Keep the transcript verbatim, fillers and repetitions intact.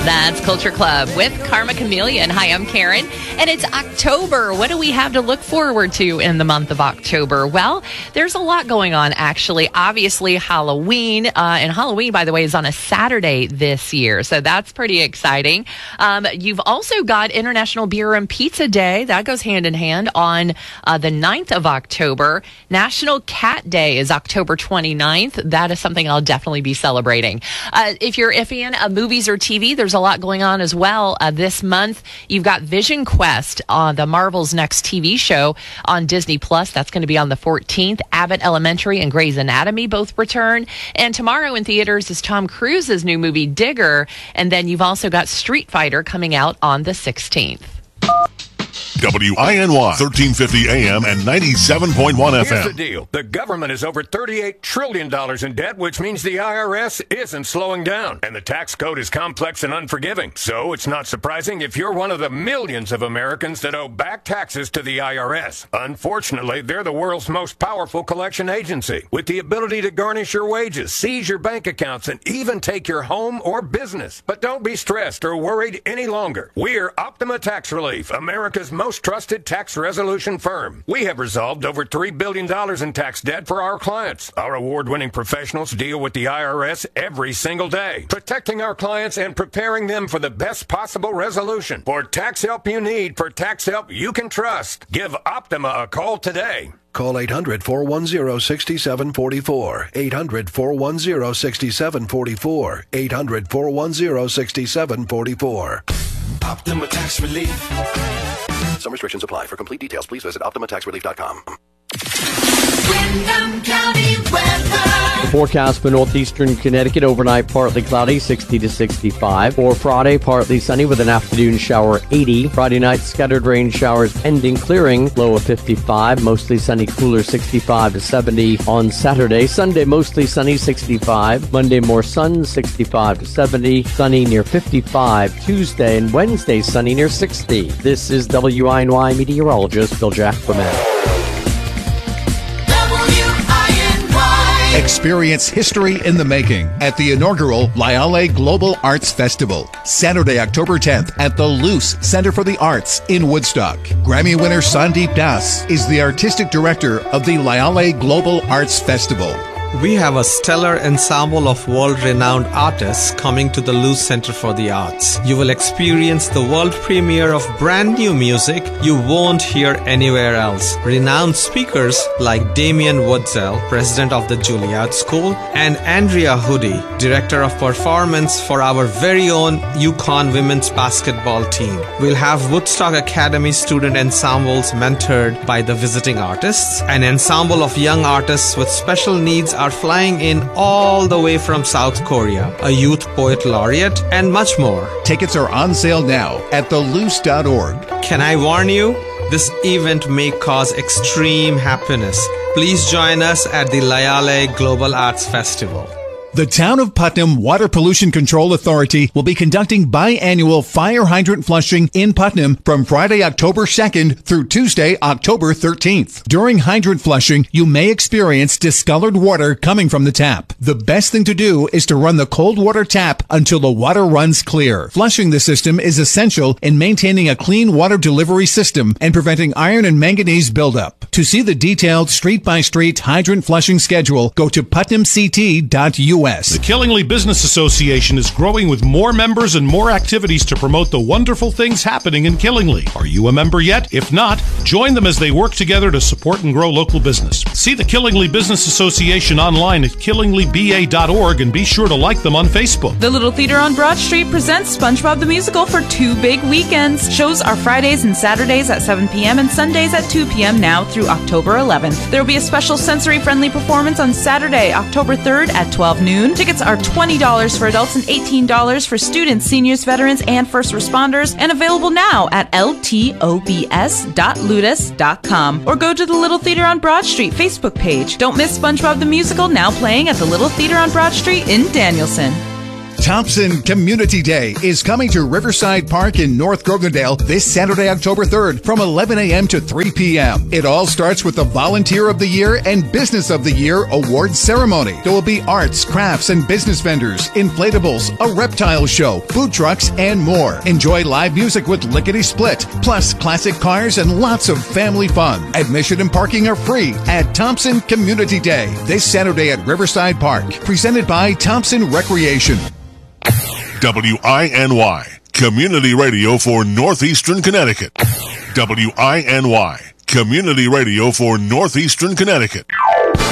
That's Culture Club with Karma Chameleon. Hi, I'm Karen, and it's October. What do we have to look forward to in the month of October? Well, there's a lot going on, actually. Obviously, Halloween, uh, and Halloween, by the way, is on a Saturday this year, so that's pretty exciting. Um, you've also got International Beer and Pizza Day. That goes hand in hand on uh, the ninth of October. National Cat Day is October twenty-ninth. That is something I'll definitely be celebrating. Uh, if you're a fan of movies or T V, there's a lot going on as well. Uh, this month, you've got Vision Quest, uh, the Marvel's next T V show on Disney Plus. That's going to be on the fourteenth. Abbott Elementary and Grey's Anatomy both return. And tomorrow in theaters is Tom Cruise's new movie, Digger. And then you've also got Street Fighter coming out on the sixteenth. W I N Y, thirteen fifty A M and ninety-seven point one F M. Here's the deal. The government is over thirty-eight trillion dollars in debt, which means the I R S isn't slowing down. And the tax code is complex and unforgiving. So it's not surprising if you're one of the millions of Americans that owe back taxes to the I R S. Unfortunately, they're the world's most powerful collection agency, with the ability to garnish your wages, seize your bank accounts, and even take your home or business. But don't be stressed or worried any longer. We're Optima Tax Relief, America's most trusted tax resolution firm. We have resolved over three billion dollars in tax debt for our clients. Our award-winning professionals deal with the I R S every single day, protecting our clients and preparing them for the best possible resolution. For tax help you need, for tax help you can trust, give Optima a call today. Call eight hundred, four one zero, six seven four four. eight hundred, four one zero, six seven four four. eight hundred, four one zero, six seven four four. Optima Tax Relief. Some restrictions apply. For complete details, please visit optima tax relief dot com. Windham County weather. Forecast for northeastern Connecticut, overnight partly cloudy, sixty to sixty-five. For Friday, partly sunny with an afternoon shower, eighty. Friday night, scattered rain showers ending, clearing, low of fifty-five. Mostly sunny, cooler, sixty-five to seventy on Saturday. Sunday, mostly sunny, sixty-five. Monday, more sun, sixty-five to seventy. Sunny near fifty-five. Tuesday and Wednesday, sunny near sixty. This is W I N Y meteorologist Bill Jack Clement. Experience history in the making at the inaugural Lyale Global Arts Festival, Saturday, October tenth at the Luce Center for the Arts in Woodstock. Grammy winner Sandeep Das is the artistic director of the Lyale Global Arts Festival. We have a stellar ensemble of world-renowned artists coming to the Luce Center for the Arts. You will experience the world premiere of brand new music you won't hear anywhere else. Renowned speakers like Damien Woodsell, president of the Juilliard School, and Andrea Hoodie, director of performance for our very own UConn women's basketball team. We'll have Woodstock Academy student ensembles mentored by the visiting artists. An ensemble of young artists with special needs are flying in all the way from South Korea, a youth poet laureate, and much more. Tickets are on sale now at the luce dot org. Can I warn you? This event may cause extreme happiness. Please join us at the Lyale Global Arts Festival. The Town of Putnam Water Pollution Control Authority will be conducting biannual fire hydrant flushing in Putnam from Friday, October second through Tuesday, October thirteenth. During hydrant flushing, you may experience discolored water coming from the tap. The best thing to do is to run the cold water tap until the water runs clear. Flushing the system is essential in maintaining a clean water delivery system and preventing iron and manganese buildup. To see the detailed street-by-street hydrant flushing schedule, go to putnam c t dot u s. The Killingly Business Association is growing with more members and more activities to promote the wonderful things happening in Killingly. Are you a member yet? If not, join them as they work together to support and grow local business. See the Killingly Business Association online at killingly b a dot org and be sure to like them on Facebook. The Little Theater on Broad Street presents SpongeBob the Musical for two big weekends. Shows are Fridays and Saturdays at seven p.m. and Sundays at two p.m. now through October eleventh. There will be a special sensory-friendly performance on Saturday, October third at twelve noon. Tickets are twenty dollars for adults and eighteen dollars for students, seniors, veterans, and first responders, and available now at l t o b s dot ludus dot com or go to the Little Theater on Broad Street Facebook page. Don't miss SpongeBob the Musical, now playing at the Little Theater on Broad Street in Danielson. Thompson Community Day is coming to Riverside Park in North Grovendale this Saturday, October third from eleven a.m. to three p.m. It all starts with the Volunteer of the Year and Business of the Year award ceremony. There will be arts, crafts, and business vendors, inflatables, a reptile show, food trucks, and more. Enjoy live music with Lickety Split, plus classic cars and lots of family fun. Admission and parking are free at Thompson Community Day this Saturday at Riverside Park. Presented by Thompson Recreation. W I N Y, Community Radio for Northeastern Connecticut. W I N Y, Community Radio for Northeastern Connecticut.